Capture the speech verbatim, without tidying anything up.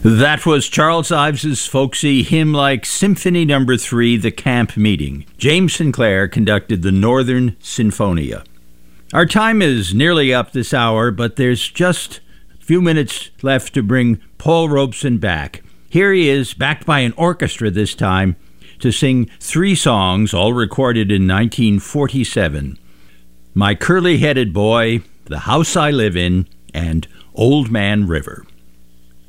That was Charles Ives's folksy hymn-like Symphony Number Three, The Camp Meeting. James Sinclair conducted the Northern Sinfonia. Our time is nearly up this hour, but there's just a few minutes left to bring Paul Robeson back. Here he is, backed by an orchestra this time, to sing three songs, all recorded in nineteen forty-seven. My Curly-Headed Boy, The House I Live In, and Old Man River.